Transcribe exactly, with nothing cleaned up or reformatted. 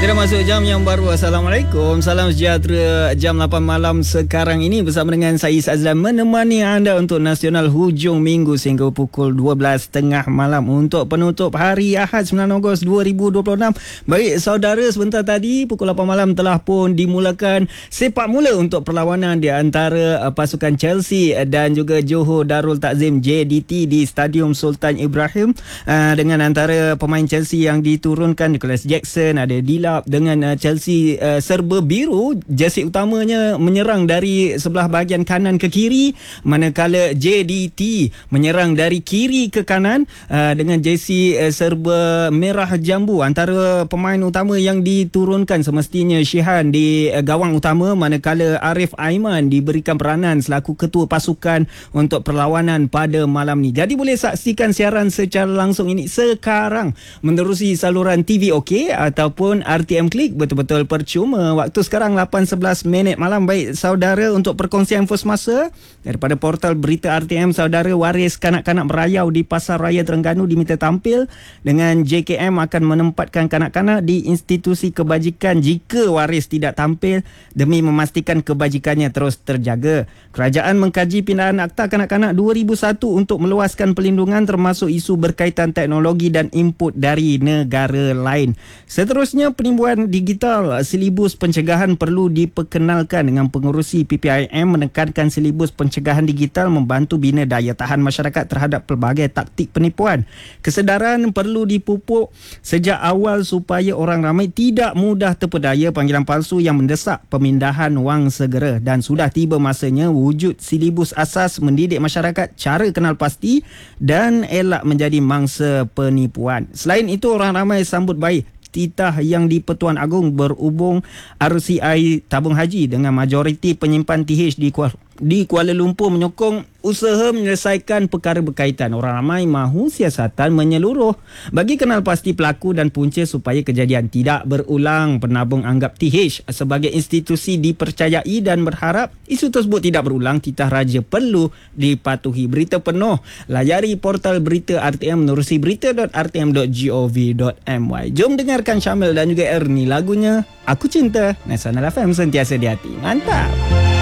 Kita masuk jam yang baru. Assalamualaikum, salam sejahtera. Jam lapan malam sekarang ini bersama dengan saya Azlan menemani anda untuk Nasional hujung minggu sehingga pukul dua belas tiga puluh malam untuk penutup hari Ahad sembilan Ogos dua ribu dua puluh enam. Baik saudara, sebentar tadi pukul lapan malam telah pun dimulakan sepak mula untuk perlawanan di antara pasukan Chelsea dan juga Johor Darul Takzim J D T di Stadium Sultan Ibrahim, dengan antara pemain Chelsea yang diturunkan Nicholas Jackson, ada Dila dengan uh, Chelsea uh, serba biru. Jersey utamanya menyerang dari sebelah bahagian kanan ke kiri, manakala J D T menyerang dari kiri ke kanan uh, dengan jersey uh, serba merah jambu. Antara pemain utama yang diturunkan semestinya Shihan di uh, gawang utama, manakala Arif Aiman diberikan peranan selaku ketua pasukan untuk perlawanan pada malam ni. Jadi boleh saksikan siaran secara langsung ini sekarang menerusi saluran T V OK ataupun R T M Klik, betul-betul percuma. Waktu sekarang lapan sebelas minit malam. Baik saudara, untuk perkongsian first masa daripada portal berita R T M, saudara, waris kanak-kanak merayau di Pasar Raya Terengganu diminta tampil dengan J K M akan menempatkan kanak-kanak di institusi kebajikan jika waris tidak tampil demi memastikan kebajikannya terus terjaga. Kerajaan mengkaji pindahan Akta Kanak-kanak dua ribu satu untuk meluaskan pelindungan termasuk isu berkaitan teknologi dan input dari negara lain. Seterusnya, penimbuan digital, silibus pencegahan perlu diperkenalkan dengan pengerusi P P I M menekankan silibus pencegahan digital membantu bina daya tahan masyarakat terhadap pelbagai taktik penipuan. Kesedaran perlu dipupuk sejak awal supaya orang ramai tidak mudah terpedaya panggilan palsu yang mendesak pemindahan wang segera, dan sudah tiba masanya wujud silibus asas mendidik masyarakat cara kenal pasti dan elak menjadi mangsa penipuan. Selain itu, orang ramai sambut baik titah yang di-Pertuan Agong berhubung R C I tabung haji dengan majoriti penyimpan T H di Kuala, di Kuala Lumpur menyokong usaha menyelesaikan perkara berkaitan. Orang ramai mahu siasatan menyeluruh bagi kenal pasti pelaku dan punca supaya kejadian tidak berulang. Penabung anggap T H sebagai institusi dipercayai dan berharap isu tersebut tidak berulang. Titah raja perlu dipatuhi. Berita penuh layari portal berita R T M menerusi berita dot r t m dot gov dot m y. Jom dengarkan Syamil dan juga Ernie lagunya Aku Cinta. Nasional F M, sentiasa di hati. Mantap.